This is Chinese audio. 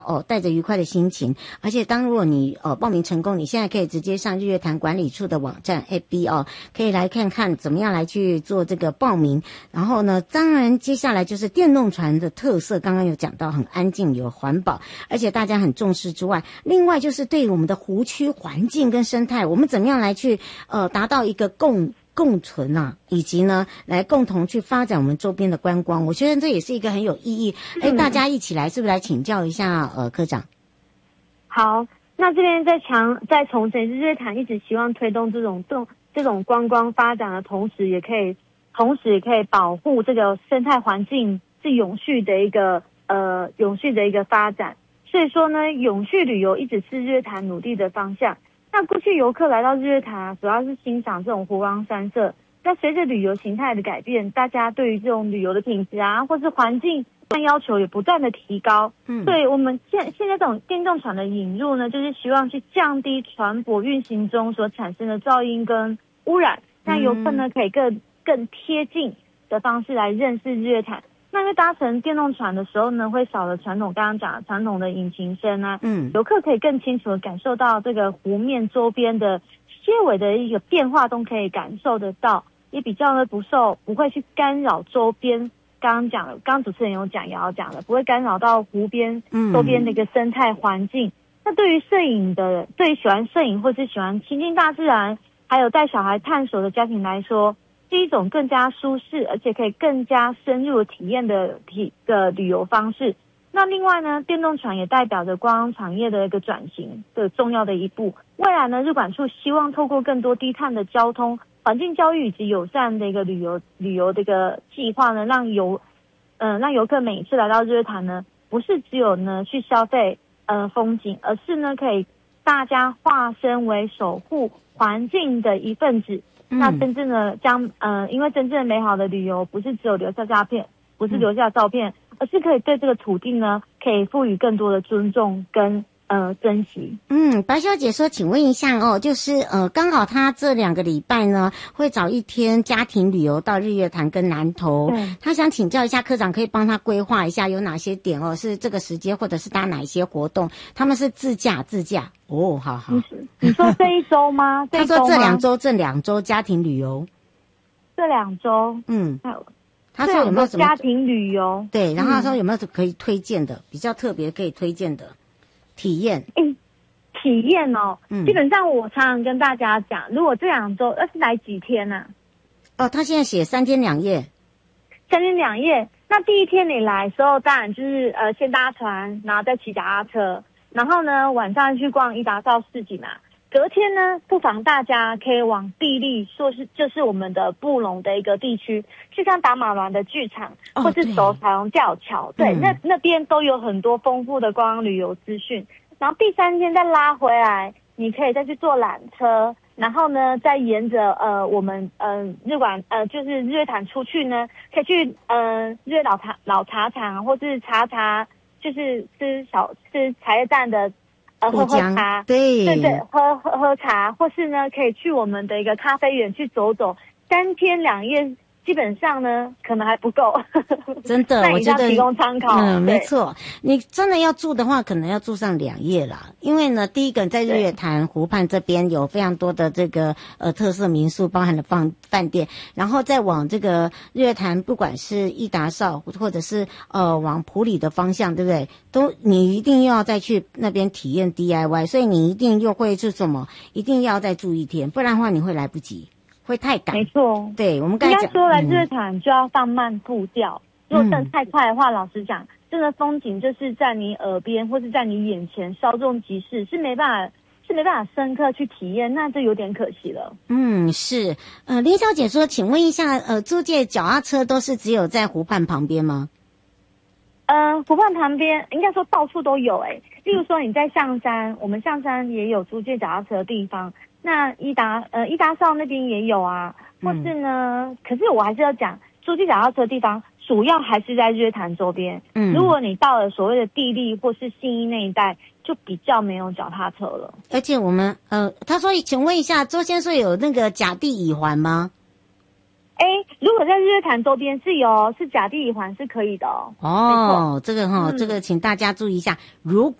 带着愉快的心情，而且如果你报名成功，你现在可以直接上日月潭管理处的网站 FB 可以来看看怎么样来去做这个报名。然后呢，当然接下来就是电动船的特色，刚刚有讲到很安静有环保，而且大家很重视之外，另外就是对我们的湖区环境跟生态，我们怎么样来去达到一个共存啊，以及呢来共同去发展我们周边的观光，我觉得这也是一个很有意义。大家一起来是不是来请教一下科长？ 好，那这边在重申，日月潭一直希望推动这种观光发展的同时，也可以保护这个生态环境是永续的一个发展。所以说呢，永续旅游一直是日月潭努力的方向。那过去游客来到日月潭主要是欣赏这种湖光山色。那随着旅游形态的改变，大家对于这种旅游的品质啊，或是环境要求也不断的提高。所以我们现在这种电动船的引入呢，就是希望去降低船舶运行中所产生的噪音跟污染，让游客呢可以更贴近的方式来认识日月潭。那因为搭乘电动船的时候呢，会少了刚刚讲的传统的引擎声啊，游客可以更清楚的感受到这个湖面周边的些微的一个变化都可以感受得到，也比较呢不会去干扰周边。刚刚主持人有讲也要讲了，不会干扰到湖边周边的一个生态环境。那对于喜欢摄影或是喜欢亲近大自然，还有带小孩探索的家庭来说，是一种更加舒适，而且可以更加深入体验的旅游方式。那另外呢，电动船也代表着观光产业的一个转型的重要的一步。未来呢，日管处希望透过更多低碳的交通、环境教育以及友善的一个旅游的一个计划呢，让游客每一次来到日月潭呢，不是只有呢去消费风景，而是呢可以大家化身为守护环境的一份子。那真正的因为真正的美好的旅游不是只有留下照片，而是可以对这个土地呢，可以赋予更多的尊重跟珍惜。 白小姐说，请问一下就是刚好她这2个礼拜呢，会找一天家庭旅游到日月潭跟南投，她想请教一下科长，可以帮她规划一下有哪些点是这个时间，或者是搭哪一些活动？他们是自驾好。 你说这一周吗？ 他说这2周家庭旅游， 这2周， 他说有没有什么家庭旅游？ 对，然后他说有没有可以推荐的，比较特别可以推荐的体验？ 体验基本上我常常跟大家讲，如果这2周是来几天呢？ 他现在写3天2夜 ，3天2夜。那第一天你来的时候，当然就是先搭船，然后再骑脚踏车，然后呢晚上去逛伊达邵市集嘛。隔天呢，不妨大家可以往地利，就是我们的布隆的一个地区，去看达马峦的剧场，或是走彩虹吊桥。对，那边都有很多丰富的观光旅游资讯。然后第3天再拉回来，你可以再去坐缆车，然后呢再沿着我们就是日月潭出去呢，可以去日月老茶厂，或是茶，就是吃茶叶蛋的。喝茶，对，喝茶，或是呢，可以去我们的一个咖啡园去走走。3天2夜，基本上呢，可能还不够。 真的，我觉得提供参考。 没错。你真的要住的话，可能要住上2夜啦。因为呢，第一个在日月潭湖畔这边有非常多的这个特色民宿，包含了饭店，然后再往这个日月潭，不管是伊达邵或者是往埔里的方向，对不对？你一定要再去那边体验 DIY， 所以你一定又会是什么？一定要再住1天，不然的话你会来不及。会太赶， 没错。 对，我们刚才讲， 应该说来日月潭就要放慢步调。如果真的太快的话，老实讲，真的风景就是在你耳边或是在你眼前稍纵即逝，是没办法深刻去体验，那就有点可惜了。 是。林小姐说，请问一下，租借脚踏车都是只有在湖畔旁边吗？ 湖畔旁边应该说到处都有例如说你在象山，我们象山也有租借脚踏车的地方。那伊达邵那边也有啊，或是呢，可是我还是要讲，租借脚踏车的地方主要还是在日月潭周边。如果你到了所谓的地利或是信义那一带，就比较没有脚踏车了。 而且我们他说，请问一下，周先生有那个甲地乙环吗？ 如果在日月潭周边是甲地乙环是可以的哦。 哦，这个这个请大家注意一下，如